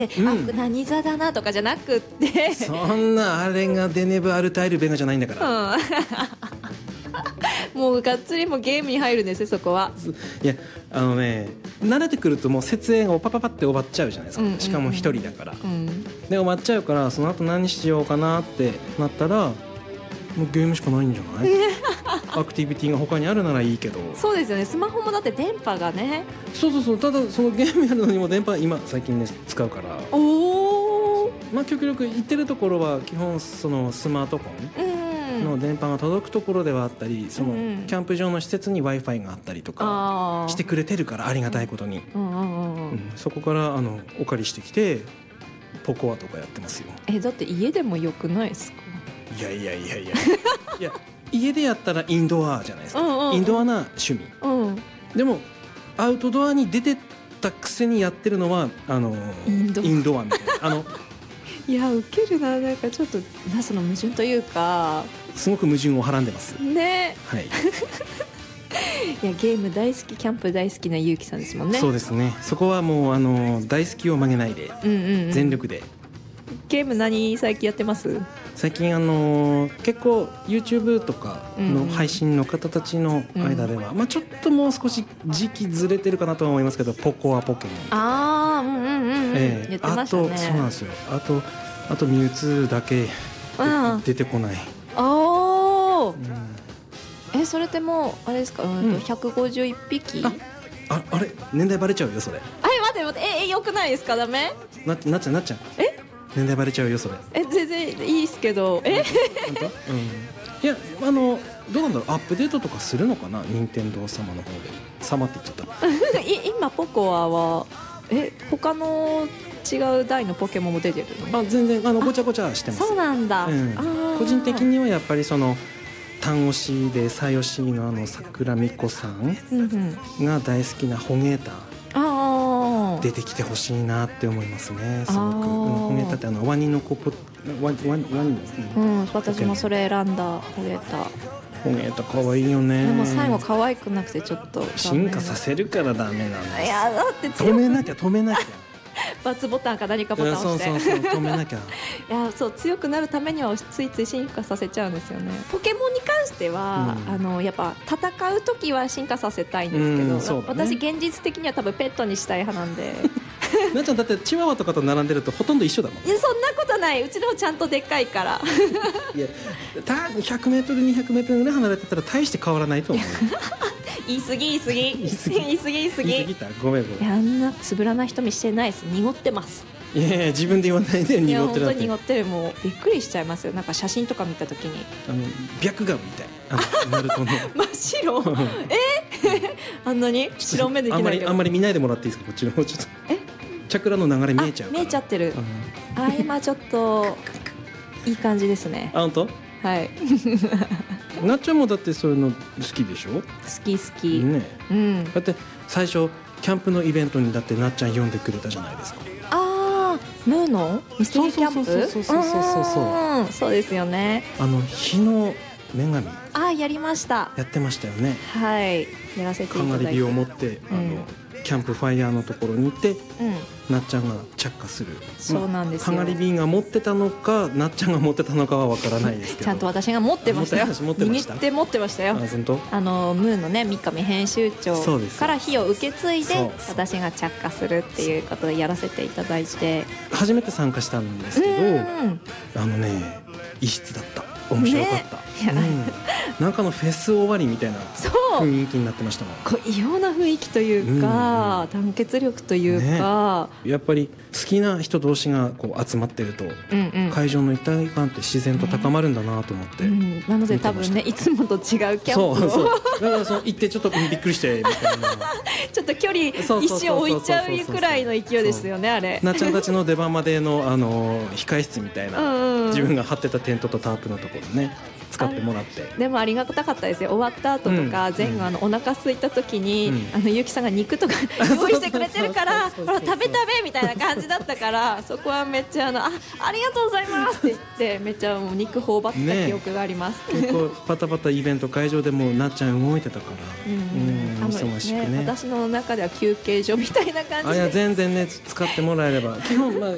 何座だなとかじゃなくってそんなあれがデネブ・アルタイル・ベガじゃないんだから、 もうがっつりもゲームに入るんですよそこは。 いや慣れてくるともう設営がパパパって終わっちゃうじゃないですか、しかも一人だから、で終わっちゃうから、その後何しようかなってなったらもうゲームしかないんじゃないアクティビティが他にあるならいいけど。 そうですよね、スマホもだって電波がね。 そうただそのゲームやるのにも電波今最近ね使うから、極力行ってるところは基本そのスマートフォンの電波が届くところではあったり、そのキャンプ場の施設に Wi-Fi があったりとかしてくれてるから、ありがたいことに、そこからお借りしてきてポコアとかやってますよ。 だって家でもよくないですか？ いやいや家でやったらインドアじゃないですか、インドアな趣味、でもアウトドアに出てったくせにやってるのはインドアみたいないやウケるな、なんかちょっとその矛盾というかすごく矛盾をはらんでますね。 はい。 いやゲーム大好き、キャンプ大好きなゆうきさんですもんね。 そうですね、そこはもう大好きを曲げないで、全力で。 ゲーム何最近やってます？ 最近結構 YouTube とかの配信の方たちの間では、ちょっともう少し時期ずれてるかなとは思いますけど、ポコアポケモン、 言ってましたね。 そうなんですよ。あとミュウツーだけ出てこない。 それってもうあれですか、151匹？ あれ年代バレちゃうよそれ。 待ってよくないですか？ダメ？ なっちゃん年代バレちゃうよそれ。 全然いいですけど。 本当？いやどうなんだろう、アップデートとかするのかな、任天堂様の方で。様って言っちゃった今ポコアは他の違う代のポケモンも出てるの？ 全然ごちゃごちゃしてます。 そうなんだ、 個人的にはやっぱりその単押しで最押しの桜美子さんが大好きなホゲータ出てきてほしいなって思いますね、すごく。ホゲータってワニの子ワニ私もそれ選んだ。ホゲータ可愛いよね。 でも最後可愛くなくてちょっと進化させるからダメなんです。 いやだって止めなきゃ ×ボタンか何かボタンを押してそう止めなきゃいやそう強くなるためにはついつい進化させちゃうんですよね。ポケモンに関しては、やっぱ戦う時は進化させたいんですけど、私現実的には多分ペットにしたい派なんでなっちゃんだってチワワとかと並んでるとほとんど一緒だもん。 いやそんなことない、うちの方ちゃんとでっかいからいや100メートル200メートルぐらい離れてたら大して変わらないと思う言い過ぎ言い過ぎた。ごめんあんなつぶらな瞳してないです。濁ってます。 いや自分で言わないで。濁ってる。 本当に濁ってる。もうびっくりしちゃいますよ。なんか写真とか見た時に白眼みたいナルトの真っ白あんなに白目できないけどあんまり見ないでもらっていいですか、こっちの方。ちょっとチャクラの流れ見えちゃうから。 見えちゃってる。今ちょっといい感じですね。 本当？はいなっちゃんもだってそういうの好きでしょ？好きね。 だって最初キャンプのイベントにだってなっちゃん呼んでくれたじゃないですか。 ムーのミステリーキャンプ。そうですよね。 火の女神やりました。 やってましたよね。 はいやらせていただいて。 かがり火を持ってキャンプファイヤーのところに行って、なっちゃんが着火する。 そうなんですよ。 かがり火が持ってたのかなっちゃんが持ってたのかはわからないですけどちゃんと私が持ってましたよ。握って持ってましたよ。 本当？ ムーのね三上編集長から火を受け継いで私が着火するっていうことでやらせていただいて、 初めて参加したんですけど、異質だった。面白かった、なんかのフェス終わりみたいな雰囲気になってましたもん。 異様な雰囲気というか、団結力というか、 やっぱり好きな人同士がこう集まってると、会場の一体感って自然と高まるんだなと思って、 なので多分ねいつもと違うキャンプをだから行ってちょっとびっくりしてみたいなちょっと距離一瞬置いちゃうくらいの勢いですよね。あれなっちゃんたちの出番までの控え室みたいな、自分が張ってたテントとタープのところね使ってもらって。 でもありがたかったですよ。終わった後とか前後お腹空いた時にゆうきさんが肉とか用意してくれてるからほら食べみたいな感じだったから、そこはめっちゃありがとうございますって言ってめっちゃもう肉頬張った記憶があります。 結構パタパタイベント会場でもなっちゃん動いてたから、忙しくね。 私の中では休憩所みたいな感じで。 いや全然ね使ってもらえれば基本